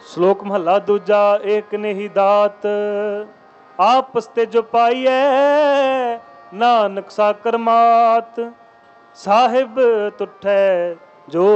ਸ਼ਲੋਕ ਮਹੱਲਾ ਦੂਜਾ। ਏਕ ਨਹੀਂ ਦਾਤ ਆਪਸ ਤੇ ਜੋ ਪਾਈਐ, ਨਾਨਕ ਸਾਕਰ ਮਾਤ। ਸਾਹਿਬ ਤੁਠੈ ਜੋ